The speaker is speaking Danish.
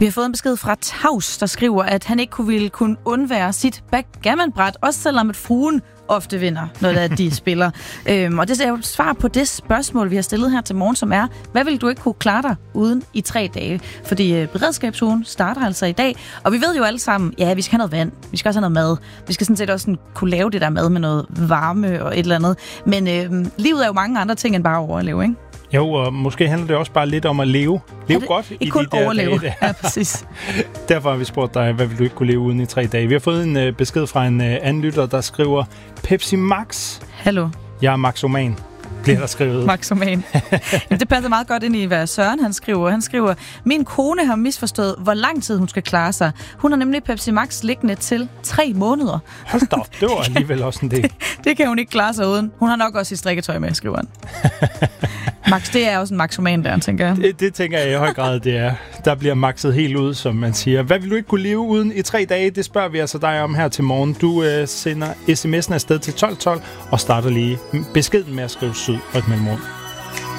Vi har fået en besked fra Tavs, der skriver, at han ikke ville kunne undvære sit backgammon-bræt, også selvom at fruen ofte vinder, når de spiller. Og det er jo et svar på det spørgsmål, vi har stillet her til morgen, som er, hvad vil du ikke kunne klare dig uden i 3 dage? Fordi beredskabsugen starter altså i dag, og vi ved jo alle sammen, ja, vi skal have noget vand, vi skal også have noget mad, vi skal sådan set også sådan kunne lave det der mad med noget varme og et eller andet. Men livet er jo mange andre ting end bare at overleve, ikke? Jo, og måske handler det også bare lidt om at leve. Leve godt i kun de der overleve. dage. Ja, præcis. Derfor har vi spurgt dig, hvad vil du ikke kunne leve uden i 3 dage? Vi har fået en besked fra en anden lytter, der skriver, Pepsi Max. Hallo. Jeg er maxoman, bliver der skrevet. Maxoman. Jamen, det passer meget godt ind i, hvad Søren han skriver. Han skriver, min kone har misforstået, hvor lang tid hun skal klare sig. Hun har nemlig Pepsi Max liggende til 3 måneder. Hold da op, det var alligevel også en del. Det kan hun ikke klare sig uden. Hun har nok også sit strikketøj med, skriver han. Max, det er også en maxoman der, tænker jeg. Det tænker jeg i høj grad, det er. Der bliver maxet helt ud, som man siger. Hvad vil du ikke kunne leve uden i 3 dage? Det spørger vi altså dig om her til morgen. Du sender sms'en afsted til 1212 og starter lige beskeden med at skrive syd og et mellemrum.